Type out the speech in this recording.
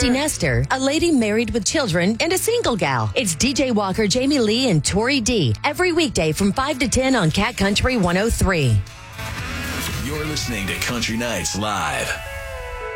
empty nester, a lady married with children, and a single gal. It's DJ Walker, Jamie Lee, and Tori D. Every weekday from 5 to 10 on Cat Country 103. You're listening to Country Nights Live.